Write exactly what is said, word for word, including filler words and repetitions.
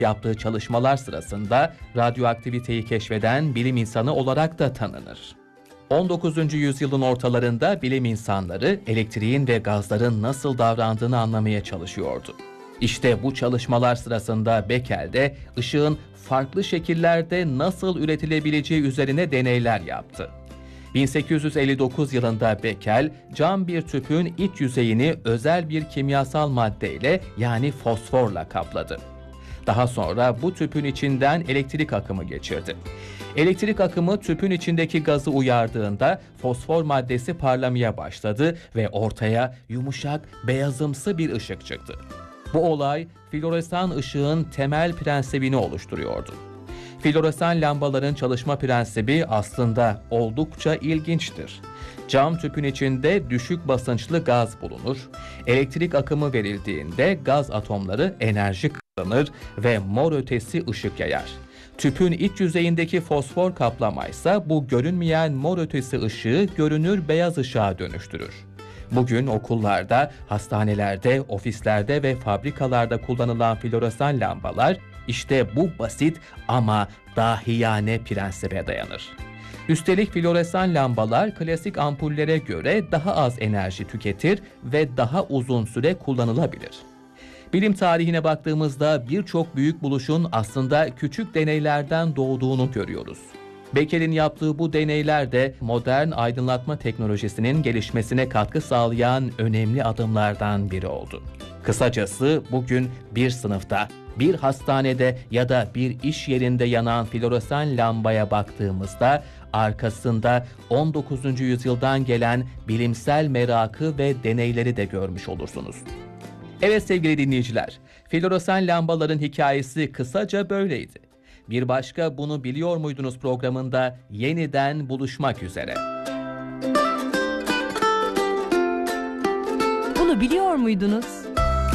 Yaptığı çalışmalar sırasında radyoaktiviteyi keşfeden bilim insanı olarak da tanınır. on dokuzuncu yüzyılın ortalarında bilim insanları elektriğin ve gazların nasıl davrandığını anlamaya çalışıyordu. İşte bu çalışmalar sırasında Beckel de ışığın farklı şekillerde nasıl üretilebileceği üzerine deneyler yaptı. bin sekiz yüz elli dokuz yılında Beckel, cam bir tüpün iç yüzeyini özel bir kimyasal maddeyle yani fosforla kapladı. Daha sonra bu tüpün içinden elektrik akımı geçirdi. Elektrik akımı tüpün içindeki gazı uyardığında fosfor maddesi parlamaya başladı ve ortaya yumuşak, beyazımsı bir ışık çıktı. Bu olay floresan ışığın temel prensibini oluşturuyordu. Floresan lambaların çalışma prensibi aslında oldukça ilginçtir. Cam tüpün içinde düşük basınçlı gaz bulunur. Elektrik akımı verildiğinde gaz atomları enerji kazanır ve mor ötesi ışık yayar. Tüpün iç yüzeyindeki fosfor kaplamaysa bu görünmeyen mor ötesi ışığı görünür beyaz ışığa dönüştürür. Bugün okullarda, hastanelerde, ofislerde ve fabrikalarda kullanılan floresan lambalar işte bu basit ama dahiyane prensibe dayanır. Üstelik floresan lambalar klasik ampullere göre daha az enerji tüketir ve daha uzun süre kullanılabilir. Bilim tarihine baktığımızda birçok büyük buluşun aslında küçük deneylerden doğduğunu görüyoruz. Beckel'in yaptığı bu deneyler de modern aydınlatma teknolojisinin gelişmesine katkı sağlayan önemli adımlardan biri oldu. Kısacası bugün bir sınıfta, bir hastanede ya da bir iş yerinde yanan floresan lambaya baktığımızda arkasında on dokuzuncu yüzyıldan gelen bilimsel merakı ve deneyleri de görmüş olursunuz. Evet sevgili dinleyiciler, floresan lambaların hikayesi kısaca böyleydi. Bir başka Bunu Biliyor Muydunuz programında yeniden buluşmak üzere. Bunu biliyor muydunuz?